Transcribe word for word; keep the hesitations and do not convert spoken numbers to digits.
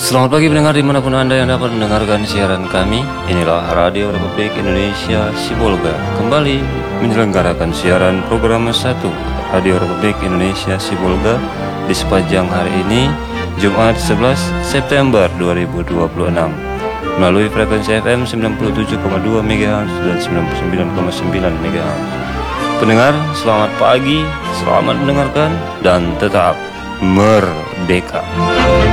Selamat pagi pendengar dimanapun Anda yang dapat mendengarkan siaran kami. Inilah Radio Republik Indonesia Sibolga kembali menyelenggarakan siaran program satu Radio Republik Indonesia Sibolga di sepanjang hari ini, Jumat sebelas September dua ribu dua puluh enam, melalui frekuensi F M sembilan puluh tujuh koma dua megahertz dan sembilan puluh sembilan koma sembilan megahertz. Pendengar, selamat pagi, selamat mendengarkan, dan tetap merdeka.